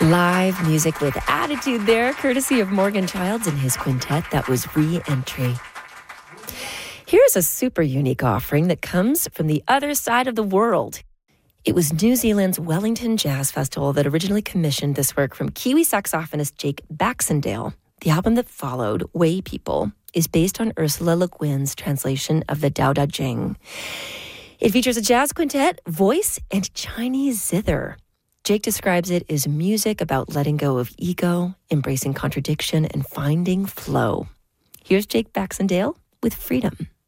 Live music with attitude there, courtesy of Morgan Childs and his quintet. That was Re-Entry. Here's a super unique offering that comes from the other side of the world. It was New Zealand's Wellington Jazz Festival that originally commissioned this work from Kiwi saxophonist Jake Baxendale. The album that followed, Way People, is based on Ursula Le Guin's translation of the Dao Da Jing. It features a jazz quintet, voice, and Chinese zither. Jake describes it as music about letting go of ego, embracing contradiction, and finding flow. Here's Jake Baxendale with Freedom.